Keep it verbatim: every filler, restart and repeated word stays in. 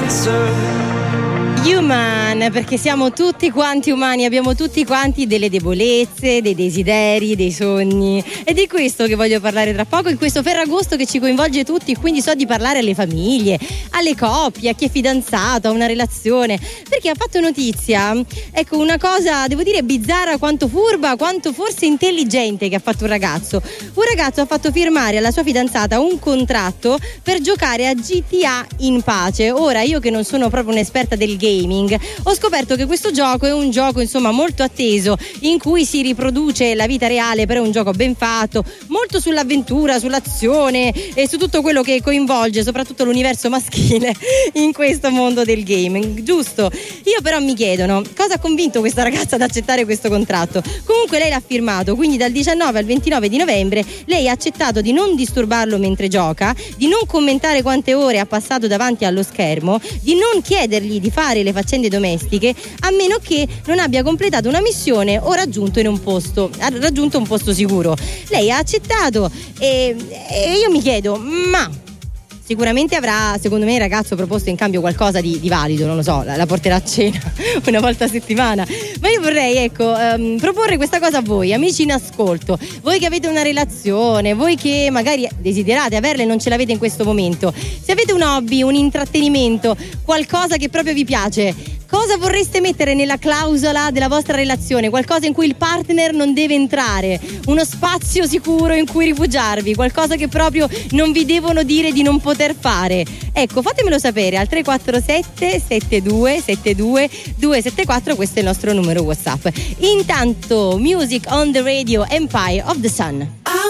Human, perché siamo tutti quanti umani, abbiamo tutti quanti delle debolezze, dei desideri, dei sogni, ed è questo che voglio parlare tra poco in questo Ferragosto che ci coinvolge tutti. Quindi so di parlare alle famiglie, alle coppie, a chi è fidanzato, a una relazione, perché ha fatto notizia, ecco, una cosa devo dire bizzarra, quanto furba, quanto forse intelligente, che ha fatto un ragazzo un ragazzo ha fatto firmare alla sua fidanzata un contratto per giocare a G T A in pace. Ora, io che non sono proprio un'esperta del gaming, ho scoperto che questo gioco è un gioco insomma molto atteso, in cui si riproduce la vita reale, però è un gioco ben fatto, molto sull'avventura, sull'azione e su tutto quello che coinvolge soprattutto l'universo maschile in questo mondo del gaming, giusto? Io però mi chiedono cosa ha convinto questa ragazza ad accettare questo contratto. Comunque lei l'ha firmato, quindi dal diciannove al ventinove di novembre lei ha accettato di non disturbarlo mentre gioca, di non commentare quante ore ha passato davanti allo schermo, di non chiedergli di fare le faccende domestiche, a meno che non abbia completato una missione o raggiunto in un posto ha raggiunto un posto sicuro. Lei ha accettato e, e io mi chiedo, ma sicuramente avrà, secondo me, il ragazzo proposto in cambio qualcosa di, di valido, non lo so, la, la porterà a cena una volta a settimana. Ma io vorrei, ecco, um, proporre questa cosa a voi, amici in ascolto, voi che avete una relazione, voi che magari desiderate averla e non ce l'avete in questo momento. Se avete un hobby, un intrattenimento, qualcosa che proprio vi piace, cosa vorreste mettere nella clausola della vostra relazione? Qualcosa in cui il partner non deve entrare, uno spazio sicuro in cui rifugiarvi, qualcosa che proprio non vi devono dire di non poter fare. Ecco, fatemelo sapere al tre quattro sette sette due sette due due sette quattro, questo è il nostro numero WhatsApp. Intanto, music on the radio, Empire of the Sun.